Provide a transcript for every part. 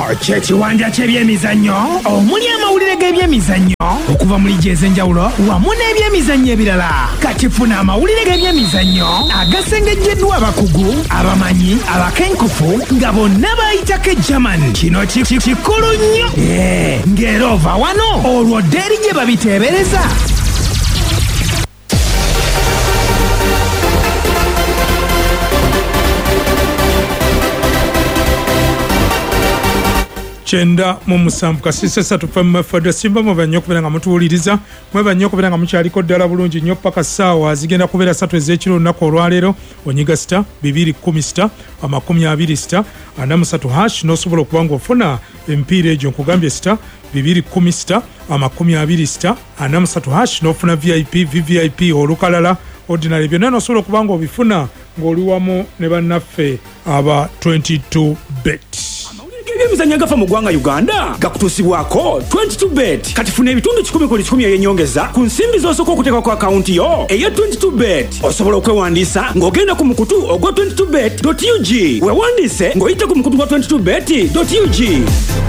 Kyekiwanja ky'ebyemizannyo omuli amawulire g'ebyemizannyo okuva mu liigi ez'enjawulo wamu n'ebyemizannyo ebirala. Kati funa amawulire g'ebyemizannyo agasengejjeddwa abakugu, abamanyi, abakenkufu nga bonna bayitako German. Kino kikulu nnyo ng'era ova wano olwo ddeeri gye babiteebereza. Chenda mu musanvu kasise satu femme fada simba mu banyo kubera nga mutuuliriza mwe banyo kubera nga mukyaliko ddala bulungi nnyo paka ssaawa zigenda kubeera 3 ez'ekiro olunaku olwaleero onyiga sita 210 20 anamusatu hash n'osobola okuba ng'ofuna empiira egyo nkugambye sita 210 20 anamusatu hash n'ofuna vvip olukalala ordinary byonna n'osobola okuba ng'obifuna ng'oli wamu ne bannaffe aba 22 bet. Ebyemizannyo agafa mu ggwanga Uganda gakutuusibwako 22bet. Kati funa ebitundu 10 ku 10 eby'ennyongeza ku nsimbi z'osooka okuteeka ku akawunti yo eya 22bet. Osobola okwewandiisa ng'ogenda ku mukutu ogwa 22bet.ug. Weewandiise ng'oyita ku mukutu gwa 22bet.ug.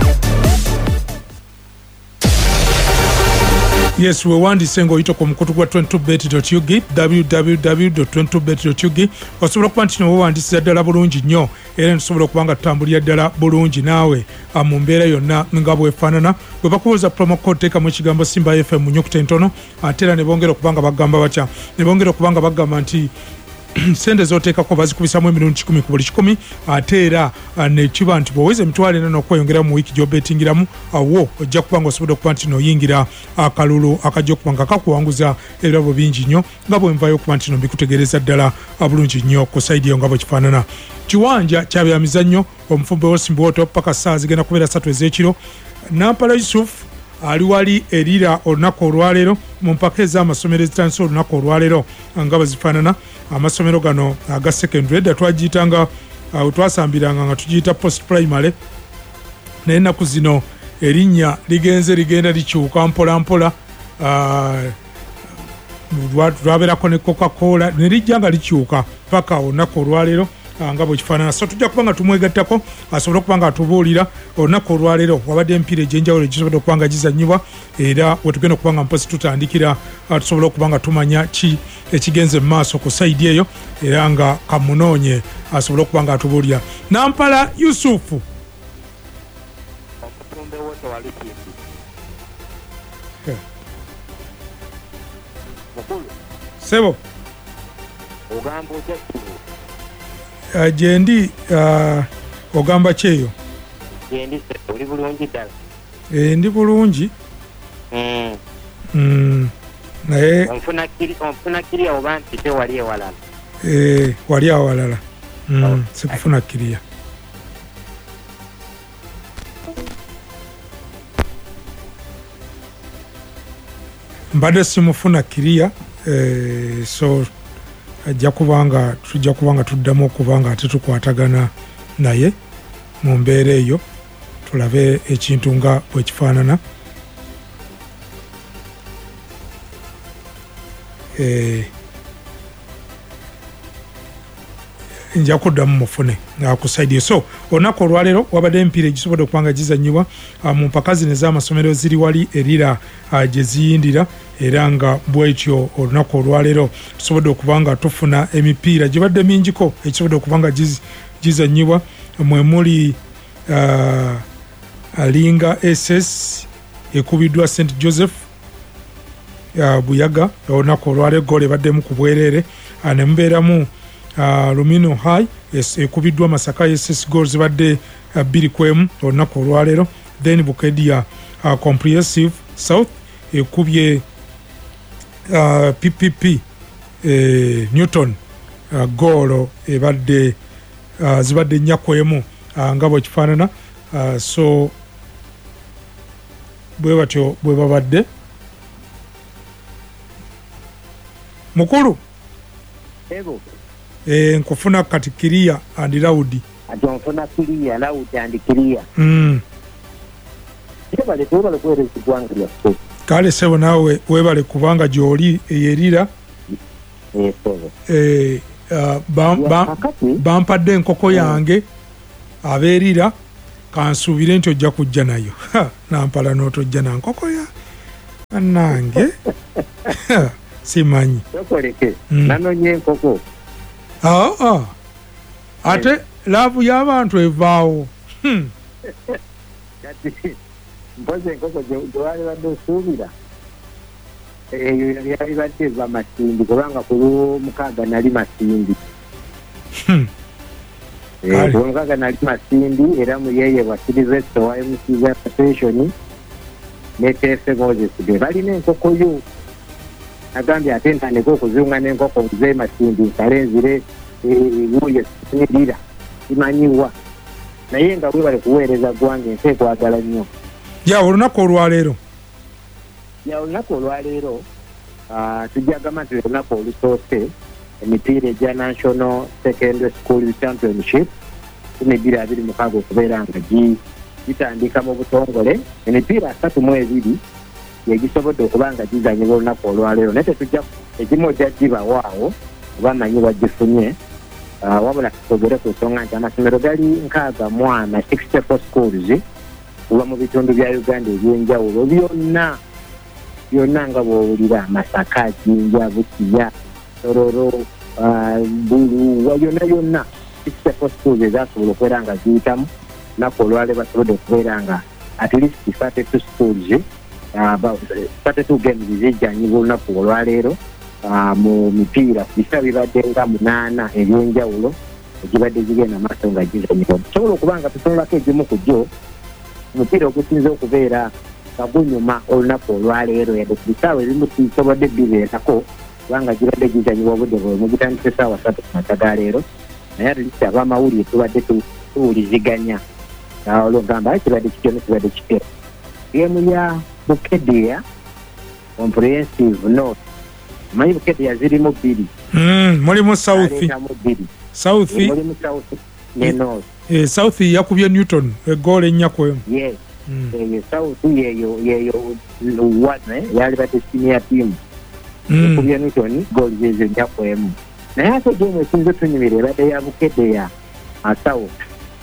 Yes, weewandiise ng'oyita ku mukutu gwa 22bet.ug www.22bet.ug. osobola okuba nti weewandiisiza ddala bulungi nnyo era nsobola okuba nga tutambulira ddala bulungi naawe mu mbeera yonna nga bwefaanana. Bwe bakubuuza promo code teekamu ekigambo Simba FM mu nnyukuta entono ate era ne bongera okuba nga bagamba batya ne bongera okuba nga bagamba nti sente z'oteekako bazikubisamu emirundi 10 ku buli 10 ate era nekiba nti bw'oweza emitwalo 4 n'okweyongera mu wiiki gy'obetingiramu awo ojja kuba nga osobola okuba nti n'oyingira akalulu akajja okuba nga kakuwanguza ebirabo bingi nnyo nga bwe nvayo okuba nti mbikutegeereza ddala bulungi nnyo ku sayidi eyo nga bwe kifaanana. Kiwanja kya byamizannyo omufumbe w'Osimbowoto paka ssaawa zigenda kubeera 3 ez'ekiro. Nampala Yusuf ali wali erira olunaku olwaleero mu mpaka ez'amasomero ezitandise olunaku olwaleero nga bazifaanana. Amasomero gano aga secondary edda twagiyitanga twasambiranga nga tugiyita post primary naye ennaku zino erinnya ligenda likyuka mpola mpola. Lwabeerako ne Coca-Cola ne lijja nga likyuka paka olunaku olwaleero nga bwe kifaanana. So tujja kuba nga tumwegattako asobole okuba nga atubuulira olunaku olwaleero wabadde empiira egy'enjawulo egisobodde okuba nga gizannyibwa era wetugenda okuba nga mpozi tutandikira tusobole okuba nga tumanya ki ekigenze mu maaso ku sayidi eyo era nga kamunoonye asobole okuba nga atubuulira. Nampala Yusufu sebo gyendi ogamba kyeyo oli bulungi ddala. Ndi bulungi naye onfuna kiriya oba nti tewali ewalala? Wali awalala sikufuna kiriya. Mbadde simufuna kiriya so tujja kuba nga tuddamu okuba nga ate tukwatagana naye mu mbeera eyo tulabe ekintu nga bwe kifaanana. Nja kuddamu mufune ku sayidi. So olunaku olwaleero wabadde empiira egisobodde okuba nga gizannyibwa mu mpaka zino ez'amasomero ziri wali erira gye ziyindira era nga bwetyo olunaku olwaleero tusobodde okuba nga tufuna emipiira gibadde mingiko ekisobodde okuba nga gizannyibwa mwe muli Alinga SS ekubiddwa St Joseph Buyaga olunaku olwaleero goal ebaddemu ku bwereere ne mubeeramu Lumino High ekubiddwa Masaka SS goals zibadde 2-1 olunaku olwaleero. Then Bukedia Comprehensive South ekubye PPP Newton goal ebadde zibadde 4-1 nga bwe kifaanana. So bwe batyo bwe babadde mukulu nkufuna kati kiriya and loud. Ati onfuna kiriya loud and clear. Kale sebo naawe weebale kubanga gy'oli eyerira bampadde enkoko yange abeerira kansuubire nti ojja kujja nayo nampala n'otojja nankokoya annange simanyi tokoleke nanonye enkoko ate laavu y'abantu evaawo kati mpozi enkoko gyewali badde osuubira eyo yali badde eva masindi kubanga ku lwomukaaga nali masindi olwomukaaga nali masindi era muyeyebwa Silvester wa MC's Association ne TF Moses be balina enkoko yo agambye ate ntandika okuziunga n'enkoko nze masindi nsale nzire wuye nirira simanyiwa naye nga bwe bali kuweereza gwange nsi ekwagala nnyo olunaku olwaleero olunaku olwaleero tujjagamba nti olunaku olusoose emipiira egya National Secondary School Championship 2026 okubeera nga gitandika mu butongole emipiira 32 yegisobodde okuba nga gizanyibwa olunaku olwaleero naye tetujja egimu ojja gibawaawo oba manyi bagifunye wabula tutogere ku nsonga nti amasomero gali 64 schools kuba mu bitundu bya Uganda ebyenjawulo byonna nga bw'owulira Masaka, Jinja, Bukiya, Tororo, Buluwa yonna 64 schools ezasobola okubeera nga ziyitamu naku olwaleero basobodde okubeera nga at least 32 schools 32 games zijjanyibwa olunaku olwaleero mu mipiira ku biseera bibadde nga 8 ebyenjawulo egibadde zigenda maaso nga gizanyibwa tusobola okuba nga tusonolako egimu ku gyo omupiira ogusinze okubeera nga gunyuma olunaku olwaleero yadde ku bisaawa ebimu kisobodde bibeerako kubanga gibadde gizanyibwa obudde bwemu gitandise essaawa 3 ku makya ga leero naye atulisi ab'amawulire tubadde tuwuliziganya olwogamba kibadde kityo nekibadde kityo geemu ya Bukedea comprehensive note manyi Bukedea zirimu 2 mulimu South mulimu South ne North South yakubye Newton egoolo ennyako yes South yeyo wane yali bate senior team yakubye Newton goal zezo ennyako emu naye ate geemu esinze tunyumira ebadde ya Bukedea South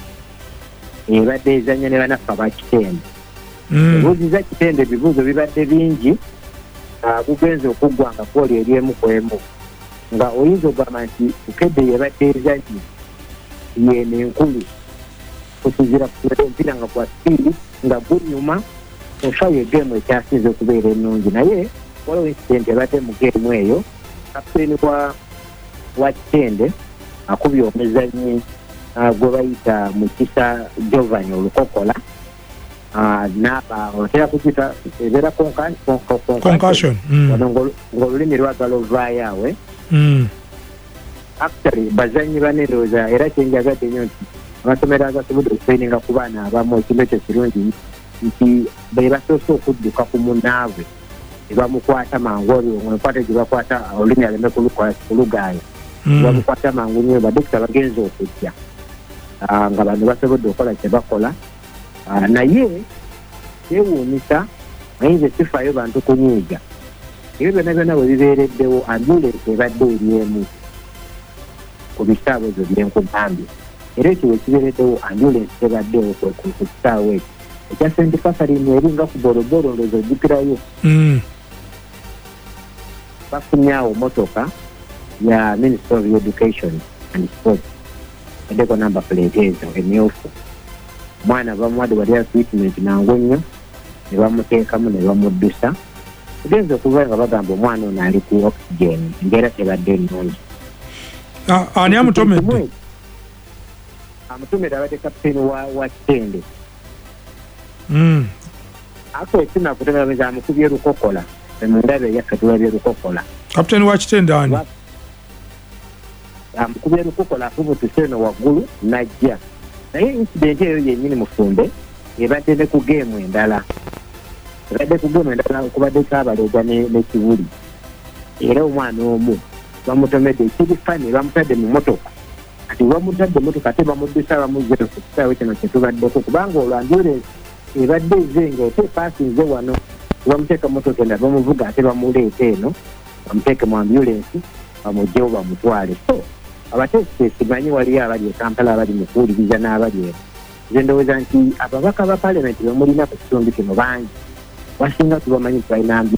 ebadde ezanya ne banaffe abakitende ebibuuzo za kitende ebibuuzo bibadde bingi bugenze okuggwanga gooli eryemu ku emu nga oyinza okugamba nti Bukedea ebadde ezanyi yeno enkulu okuzira kutuweta omupiira nga gwa sipiidi nga gunyuma enfayo egeemu ekyasinze okubeera ennungi naye waliwo incident ebadde mu geemu eyo kapiteeni wa kitende akubye omuzannyi gwe bayita Mukisa Giovanni Olukokola otera kugita ebeera concussion ng'olulimi lwagala ovaayo awe actually bazanyi banerooza era kyenjagadde nnyo nti amasomero agasobodde okutraininga ku baana abamu ekintu ekyo kirungi nti be basoose okudduka ku munnaabwe ne bamukwata mangu olwenkwata gye bakwata olulimi aleme kulugaaya bamukwata mangu nnyo badokita bagenza okujja nga bano basobodde okukola kye bakola naye kyewuunyisa ayinza sifaayo bantu kunyiiga ebyo byonna byonna bwe bibeereddewo ambulensi ebadde eryemu ku bisaawa ebyo byenkugambye era ekyo wekibeereddewo ambulensi ebaddewo ku kisaawa ekyo ekya St. Catherine eringa ku bolobolo ndowooza ojjukirayo bafunyawo motoka ya Ministry of Education and Sports eddeko number plate ezo emyufu omwana bamuwadde waliya treatment nangu nnyo ne bamuteekamu ne bamuddusa tugenza okuva nga bagamba omwana ono ali ku oxygen embeera tebadde ennungi ani amutomedde amutomedde abadde kapiteeni wa kitende ako ekina kutegeeza amukubye Lukokola emundaba eyaffe tulabye Lukokola kapiteeni wa kitende ani amukubye Lukokola afubutuse eno waggulu najja naye incident eyo yennyini Mufumbe ebadde ne ku geemu endala okubaddeko abaleega ne Kibuli era omwana omu bamutomedde ekirifani bamutadde mu motoka ati bamutadde motoka ate bamuddusa bamuzzeeyo ku kisaawe kino kyetubaddeko kubanga olwo ambulensi ebadde ezenga ate paasinze wano bamuteeka motoka enda bamuvuga ate bamuleeta eno bamuteeke mu ambulensi bamugyewo bamutwale so abateesiteesi manyi waliyo abali e Kampala abali mu kuwuliriza n'abali eno nze ndowooza nti ababaka ba paalamenti bemulina ku kitundu kino bangi wasinga tubamanyi balina